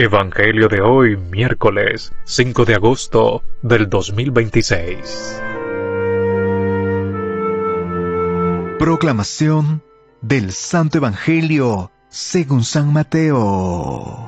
Evangelio de hoy, miércoles 5 de agosto del 2026. Proclamación del Santo Evangelio según San Mateo.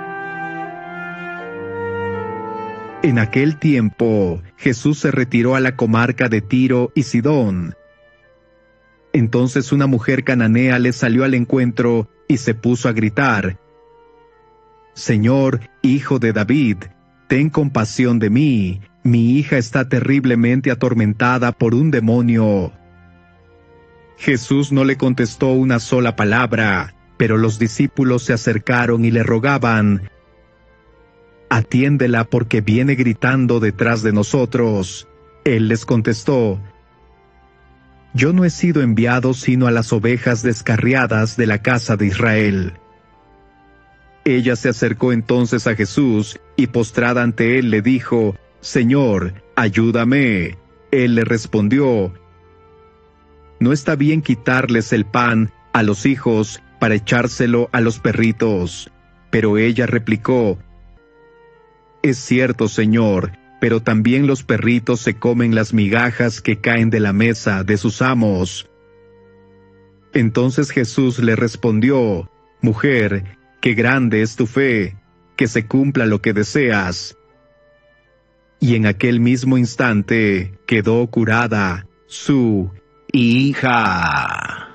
En aquel tiempo, Jesús se retiró a la comarca de Tiro y Sidón. Entonces una mujer cananea le salió al encuentro y se puso a gritar: «Señor, hijo de David, ten compasión de mí, mi hija está terriblemente atormentada por un demonio». Jesús no le contestó una sola palabra, pero los discípulos se acercaron y le rogaban: «Atiéndela porque viene gritando detrás de nosotros». Él les contestó: «Yo no he sido enviado sino a las ovejas descarriadas de la casa de Israel». Ella se acercó entonces a Jesús y postrada ante él le dijo: «Señor, ayúdame». Él le respondió: «No está bien quitarles el pan a los hijos para echárselo a los perritos». Pero ella replicó: «Es cierto, Señor, pero también los perritos se comen las migajas que caen de la mesa de sus amos». Entonces Jesús le respondió: «Mujer, qué grande es tu fe, que se cumpla lo que deseas». Y en aquel mismo instante quedó curada su hija.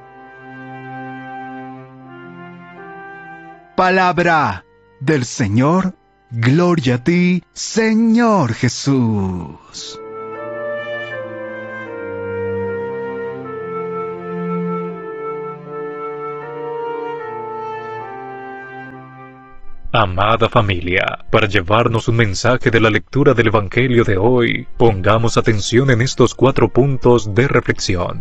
Palabra del Señor. Gloria a ti, Señor Jesús. Amada familia, para llevarnos un mensaje de la lectura del Evangelio de hoy, pongamos atención en estos 4 puntos de reflexión.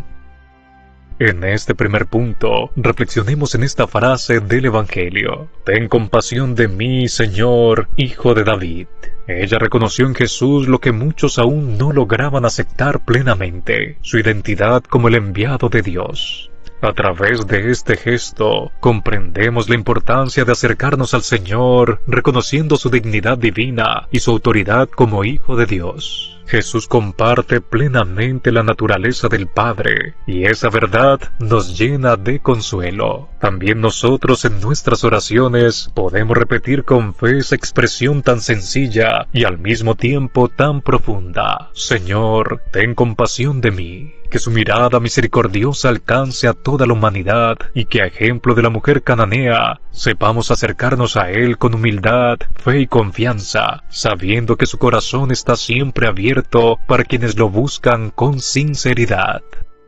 En este primer punto, reflexionemos en esta frase del Evangelio: «Ten compasión de mí, Señor, hijo de David». Ella reconoció en Jesús lo que muchos aún no lograban aceptar plenamente: su identidad como el enviado de Dios. A través de este gesto, comprendemos la importancia de acercarnos al Señor, reconociendo su dignidad divina y su autoridad como Hijo de Dios. Jesús comparte plenamente la naturaleza del Padre, y esa verdad nos llena de consuelo. También nosotros en nuestras oraciones podemos repetir con fe esa expresión tan sencilla y al mismo tiempo tan profunda: «Señor, ten compasión de mí». Que su mirada misericordiosa alcance a toda la humanidad y que, a ejemplo de la mujer cananea, sepamos acercarnos a Él con humildad, fe y confianza, sabiendo que su corazón está siempre abierto para quienes lo buscan con sinceridad.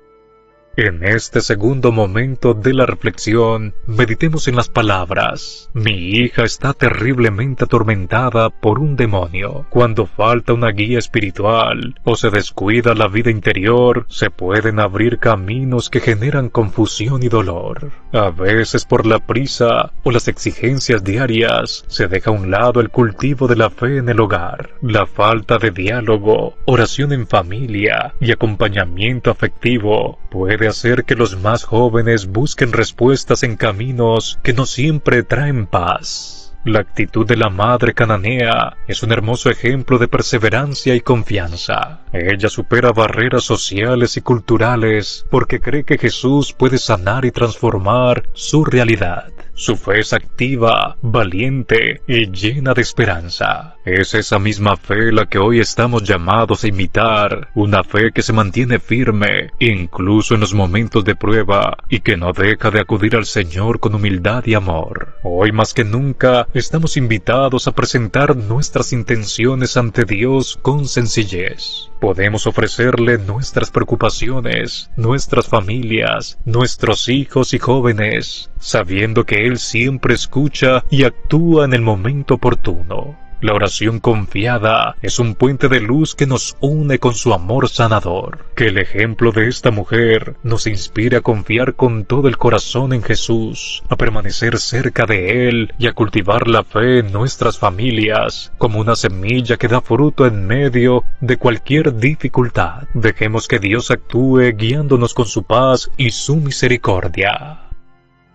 En este segundo momento de la reflexión, meditemos en las palabras: «Mi hija está terriblemente atormentada por un demonio». Cuando falta una guía espiritual o se descuida la vida interior, se pueden abrir caminos que generan confusión y dolor. A veces, por la prisa o las exigencias diarias, se deja a un lado el cultivo de la fe en el hogar. La falta de diálogo, oración en familia y acompañamiento afectivo puede hacer que los más jóvenes busquen respuestas en caminos que no siempre traen paz. La actitud de la madre cananea es un hermoso ejemplo de perseverancia y confianza. Ella supera barreras sociales y culturales porque cree que Jesús puede sanar y transformar su realidad. Su fe es activa, valiente y llena de esperanza. Es esa misma fe la que hoy estamos llamados a imitar, una fe que se mantiene firme, incluso en los momentos de prueba, y que no deja de acudir al Señor con humildad y amor. Hoy más que nunca, estamos invitados a presentar nuestras intenciones ante Dios con sencillez. Podemos ofrecerle nuestras preocupaciones, nuestras familias, nuestros hijos y jóvenes, sabiendo que Él siempre escucha y actúa en el momento oportuno. La oración confiada es un puente de luz que nos une con su amor sanador. Que el ejemplo de esta mujer nos inspire a confiar con todo el corazón en Jesús, a permanecer cerca de Él y a cultivar la fe en nuestras familias como una semilla que da fruto en medio de cualquier dificultad. Dejemos que Dios actúe guiándonos con su paz y su misericordia.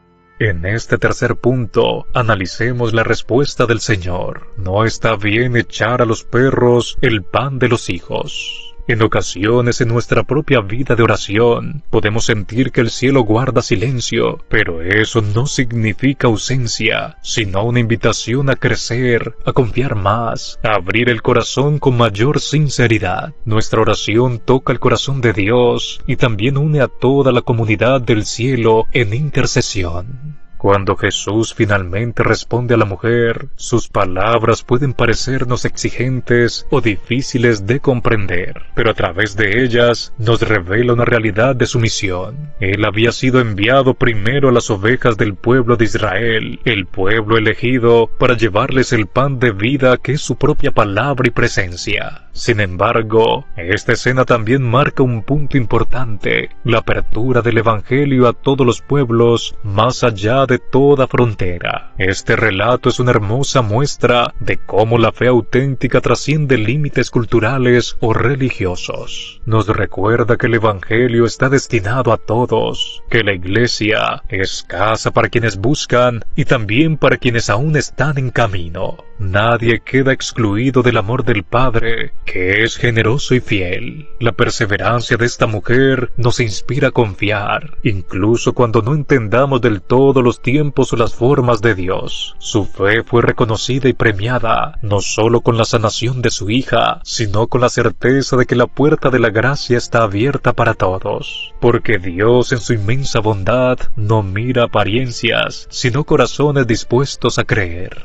En este tercer punto, analicemos la respuesta del Señor. No está bien echar a los perros el pan de los hijos. En ocasiones en nuestra propia vida de oración podemos sentir que el cielo guarda silencio, pero eso no significa ausencia, sino una invitación a crecer, a confiar más, a abrir el corazón con mayor sinceridad. Nuestra oración toca el corazón de Dios y también une a toda la comunidad del cielo en intercesión. Cuando Jesús finalmente responde a la mujer, sus palabras pueden parecernos exigentes o difíciles de comprender, pero a través de ellas nos revela una realidad de su misión. Él había sido enviado primero a las ovejas del pueblo de Israel, el pueblo elegido, para llevarles el pan de vida que es su propia palabra y presencia. Sin embargo, esta escena también marca un punto importante, la apertura del Evangelio a todos los pueblos, más allá de toda frontera. Este relato es una hermosa muestra de cómo la fe auténtica trasciende límites culturales o religiosos. Nos recuerda que el Evangelio está destinado a todos, que la Iglesia es casa para quienes buscan y también para quienes aún están en camino. Nadie queda excluido del amor del Padre, que es generoso y fiel. La perseverancia de esta mujer nos inspira a confiar, incluso cuando no entendamos del todo los tiempos o las formas de Dios. Su fe fue reconocida y premiada, no solo con la sanación de su hija, sino con la certeza de que la puerta de la gracia está abierta para todos. Porque Dios en su inmensa bondad no mira apariencias, sino corazones dispuestos a creer.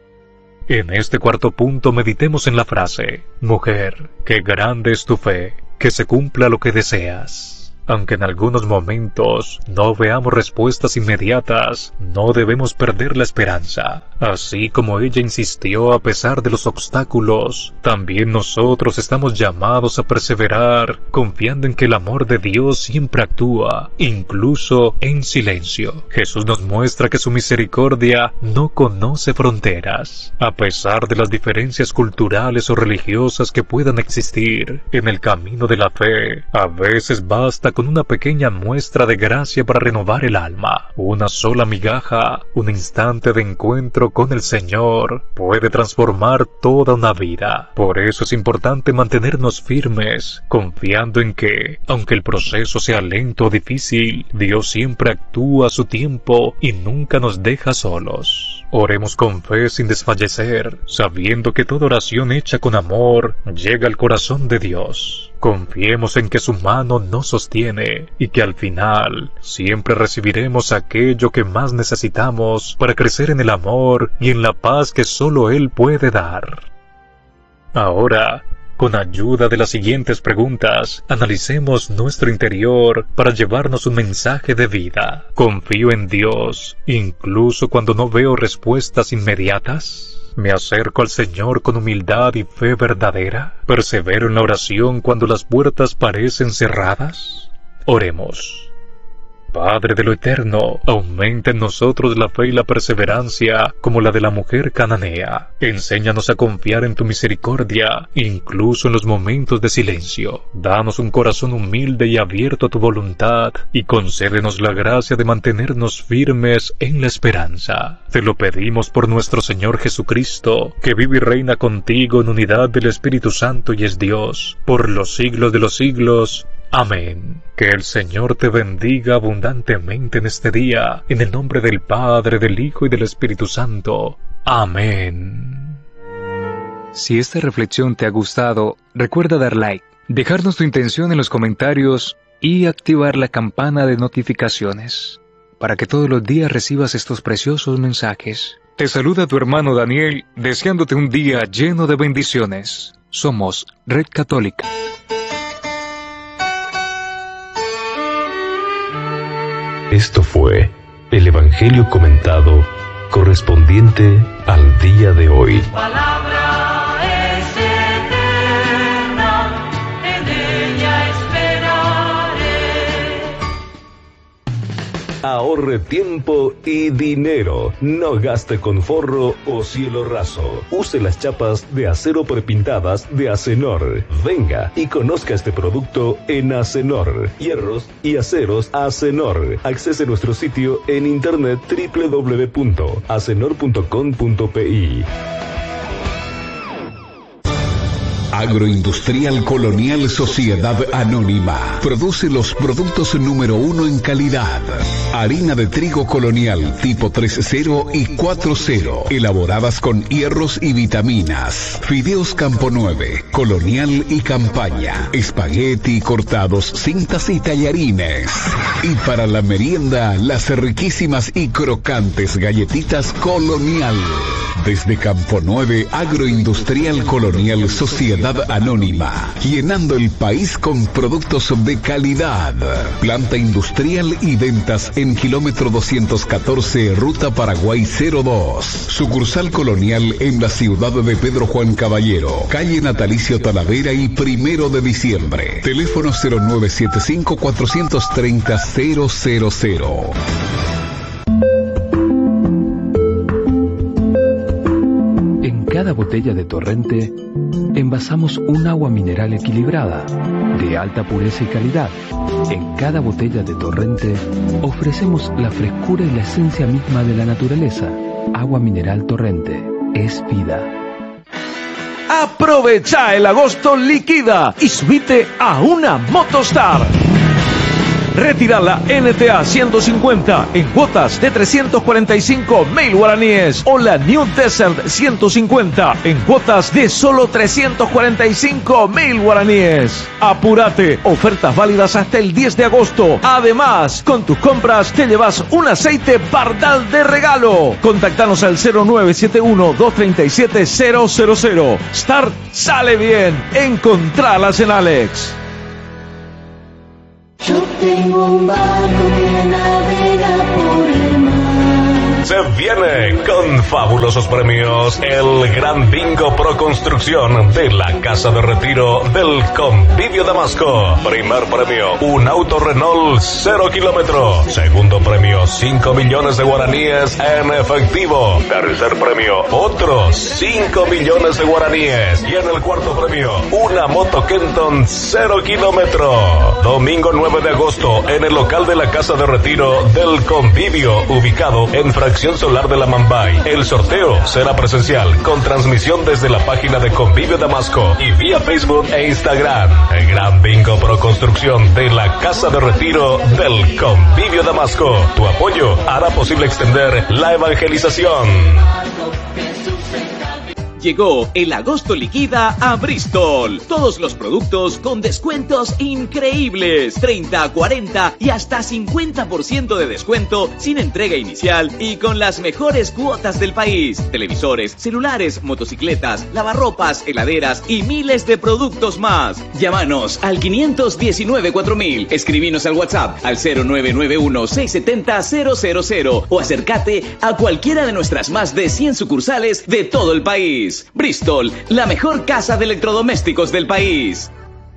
En este cuarto punto meditemos en la frase: mujer, qué grande es tu fe, que se cumpla lo que deseas. Aunque en algunos momentos no veamos respuestas inmediatas, no debemos perder la esperanza. Así como ella insistió a pesar de los obstáculos, también nosotros estamos llamados a perseverar, confiando en que el amor de Dios siempre actúa, incluso en silencio. Jesús nos muestra que su misericordia no conoce fronteras. A pesar de las diferencias culturales o religiosas que puedan existir, en el camino de la fe, a veces basta con una pequeña muestra de gracia para renovar el alma. Una sola migaja, un instante de encuentro con el Señor, puede transformar toda una vida. Por eso es importante mantenernos firmes, confiando en que, aunque el proceso sea lento o difícil, Dios siempre actúa a su tiempo y nunca nos deja solos. Oremos con fe sin desfallecer, sabiendo que toda oración hecha con amor llega al corazón de Dios. Confiemos en que su mano nos sostiene y que al final siempre recibiremos aquello que más necesitamos para crecer en el amor y en la paz que solo Él puede dar. Ahora, con ayuda de las siguientes preguntas, analicemos nuestro interior para llevarnos un mensaje de vida. ¿Confío en Dios incluso cuando no veo respuestas inmediatas? ¿Me acerco al Señor con humildad y fe verdadera? ¿Persevero en la oración cuando las puertas parecen cerradas? Oremos. Padre de lo eterno, aumenta en nosotros la fe y la perseverancia como la de la mujer cananea. Enséñanos a confiar en tu misericordia, incluso en los momentos de silencio. Danos un corazón humilde y abierto a tu voluntad, y concédenos la gracia de mantenernos firmes en la esperanza. Te lo pedimos por nuestro Señor Jesucristo, que vive y reina contigo en unidad del Espíritu Santo y es Dios, por los siglos de los siglos. Amén. Que el Señor te bendiga abundantemente en este día, en el nombre del Padre, del Hijo y del Espíritu Santo. Amén. Si esta reflexión te ha gustado, recuerda dar like, dejarnos tu intención en los comentarios y activar la campana de notificaciones para que todos los días recibas estos preciosos mensajes. Te saluda tu hermano Daniel, deseándote un día lleno de bendiciones. Somos Red Católica. Esto fue el Evangelio comentado correspondiente al día de hoy. Palabra es eterna, en ella esperaré. Ahorre tiempo y dinero. No gaste con forro o cielo raso. Use las chapas de acero prepintadas de Acenor. Venga y conozca este producto en Acenor. Hierros y aceros Acenor. Accese a nuestro sitio en internet www.acenor.com.pi. Agroindustrial Colonial Sociedad Anónima produce los productos número 1 en calidad. Harina de trigo colonial tipo 3.0 y 4.0, elaboradas con hierros y vitaminas. Fideos Campo 9, Colonial y Campaña. Espagueti cortados, cintas y tallarines. Y para la merienda, las riquísimas y crocantes galletitas Colonial. Desde Campo 9, Agroindustrial Colonial Sociedad Anónima, llenando el país con productos de calidad. Planta industrial y ventas en kilómetro 214, Ruta Paraguay 02. Sucursal Colonial en la ciudad de Pedro Juan Caballero, calle Natalicio Talavera y 1 de diciembre. Teléfono 0975-430-000. En cada botella de Torrente envasamos un agua mineral equilibrada, de alta pureza y calidad. En cada botella de Torrente ofrecemos la frescura y la esencia misma de la naturaleza. Agua mineral Torrente es vida. Aprovecha el agosto liquida y subite a una Motostar. Retira la NTA 150 en cuotas de 345.000 guaraníes o la New Desert 150 en cuotas de solo 345.000 guaraníes. Apúrate, ofertas válidas hasta el 10 de agosto. Además, con tus compras te llevas un aceite Bardal de regalo. Contactanos al 0971-237-000. Start sale bien. Encontralas en Alex. Yo tengo un barco que navega por el mar. Se viene con fabulosos premios el Gran Bingo Pro Construcción de la Casa de Retiro del Convivio Damasco. Primer premio, un auto Renault 0 kilómetros. Segundo premio, 5 millones de guaraníes en efectivo. Tercer premio, otros 5 millones de guaraníes. Y en el cuarto premio, una moto Kenton 0 kilómetros. Domingo 9 de agosto en el local de la Casa de Retiro del Convivio, ubicado en Fracción Solar de la Mambay. El sorteo será presencial con transmisión desde la página de Convivio Damasco y vía Facebook e Instagram. El Gran Bingo Pro Construcción de la Casa de Retiro del Convivio Damasco. Tu apoyo hará posible extender la evangelización. Llegó el agosto liquida a Bristol. Todos los productos con descuentos increíbles. 30, 40 y hasta 50% de descuento sin entrega inicial y con las mejores cuotas del país. Televisores, celulares, motocicletas, lavarropas, heladeras y miles de productos más. Llámanos al 519-4000. Escribinos al WhatsApp al 0991-670-000 o acércate a cualquiera de nuestras más de 100 sucursales de todo el país. Bristol, la mejor casa de electrodomésticos del país.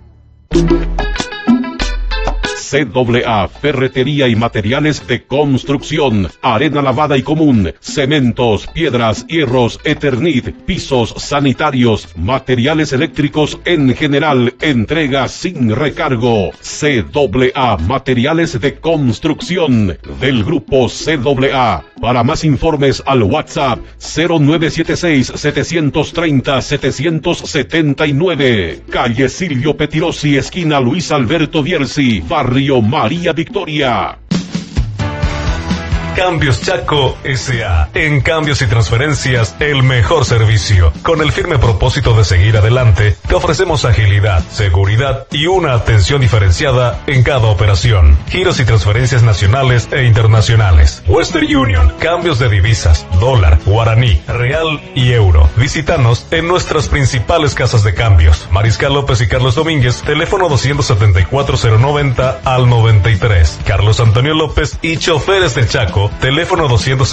CAA, Ferretería y Materiales de Construcción, arena lavada y común, cementos, piedras, hierros, Eternit, pisos sanitarios, materiales eléctricos en general, entrega sin recargo. CAA, Materiales de Construcción, del grupo CAA. Para más informes al WhatsApp 0976-730-779. Calle Silvio Petirosi, esquina Luis Alberto Bierzi, Barrio María Victoria. Cambios Chaco S.A. En cambios y transferencias, el mejor servicio. Con el firme propósito de seguir adelante, te ofrecemos agilidad, seguridad y una atención diferenciada en cada operación. Giros y transferencias nacionales e internacionales. Western Union, cambios de divisas, dólar, guaraní, real y euro. Visítanos en nuestras principales casas de cambios. Mariscal López y Carlos Domínguez, teléfono 274-090 al 93. Carlos Antonio López y Choferes del Chaco, teléfono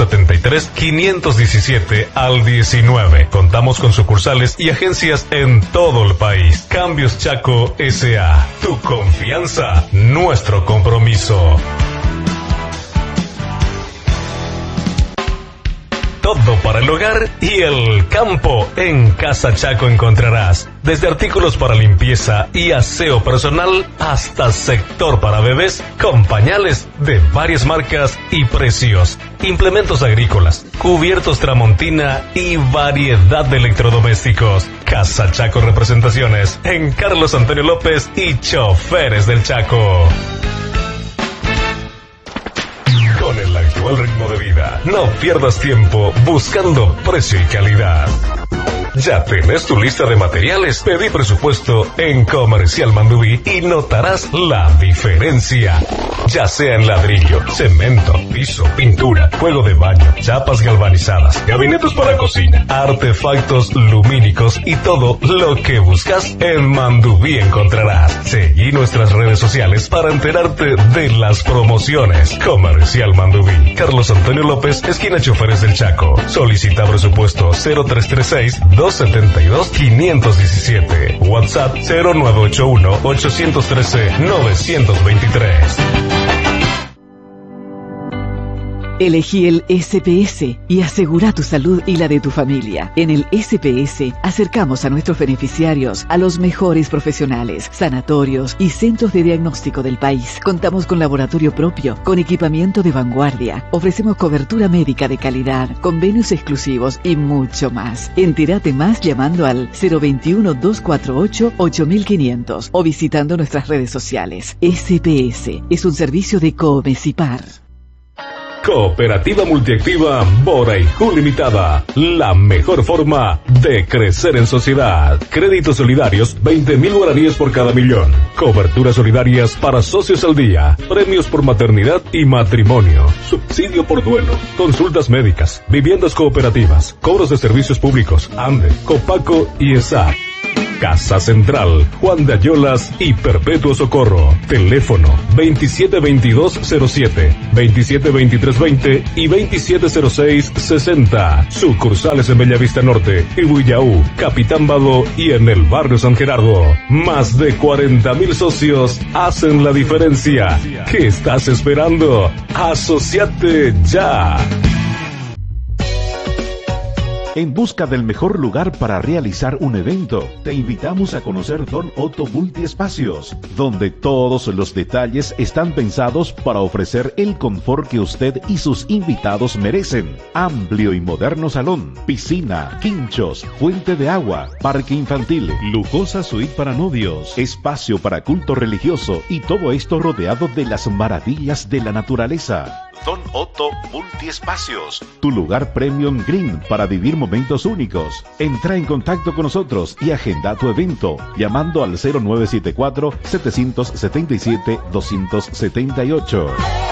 273-517 al 19. Contamos con sucursales y agencias en todo el país. Cambios Chaco S.A. Tu confianza, nuestro compromiso. todo para el hogar y el campo. En Casa Chaco encontrarás desde artículos para limpieza y aseo personal hasta sector para bebés con pañales de varias marcas y precios, implementos agrícolas, cubiertos Tramontina y variedad de electrodomésticos. Casa Chaco Representaciones en Carlos Antonio López y Choferes del Chaco. Con el actual ritmo de vida, no pierdas tiempo buscando precio y calidad. ¿Ya tenés tu lista de materiales? Pedí presupuesto en Comercial Mandubí y notarás la diferencia. Ya sea en ladrillo, cemento, piso, pintura, juego de baño, chapas galvanizadas, gabinetes para cocina, artefactos lumínicos y todo lo que buscas en Mandubí encontrarás. Seguí nuestras redes sociales para enterarte de las promociones. Comercial Mandubí, Carlos Antonio López, esquina Choferes del Chaco. Solicita presupuesto 0336-272-517. WhatsApp 0981-813-923. Elegí el SPS y asegura tu salud y la de tu familia. En el SPS acercamos a nuestros beneficiarios a los mejores profesionales, sanatorios y centros de diagnóstico del país. Contamos con laboratorio propio, con equipamiento de vanguardia. Ofrecemos cobertura médica de calidad, convenios exclusivos y mucho más. Entérate más llamando al 021-248-8500 o visitando nuestras redes sociales. SPS es un servicio de Comecipar. Cooperativa Multiactiva Boraicú Limitada. La mejor forma de crecer en sociedad. Créditos solidarios, 20.000 guaraníes por cada millón. Coberturas solidarias para socios al día. Premios por maternidad y matrimonio. Subsidio por duelo. Consultas médicas. Viviendas cooperativas. Cobros de servicios públicos. ANDE, Copaco y ESAC. Casa Central, Juan de Ayolas y Perpetuo Socorro. Teléfono 272207, 272320 y 270660. Sucursales en Bellavista Norte, Ibuyaú, Capitán Bado y en el barrio San Gerardo. Más de 40,000 socios hacen la diferencia. ¿Qué estás esperando? ¡Asociate ya! En busca del mejor lugar para realizar un evento, te invitamos a conocer Don Otto Multiespacios, donde todos los detalles están pensados para ofrecer el confort que usted y sus invitados merecen. Amplio y moderno salón, piscina, quinchos, fuente de agua, parque infantil, lujosa suite para novios, espacio para culto religioso y todo esto rodeado de las maravillas de la naturaleza. Don Otto Multiespacios, tu lugar premium green para vivir momentos únicos. Entra en contacto con nosotros y agenda tu evento llamando al 0974-777-278.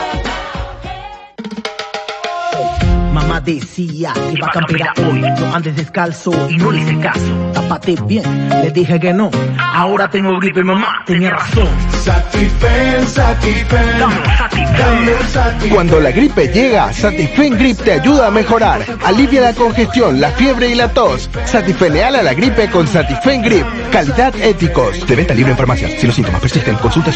Mamá decía que va a campear hoy, no andes descalzo y no le hice caso. Tápate bien, le dije que no, ahora tengo gripe, mamá tenía razón. Satifen, Satifen, dame Satifen. Cuando la gripe llega, Satifen Grip te ayuda a mejorar. Alivia la congestión, la fiebre y la tos. Satifeneala la gripe con Satifen Grip. Calidad Éticos. De venta libre en farmacias. Si los síntomas persisten, consulta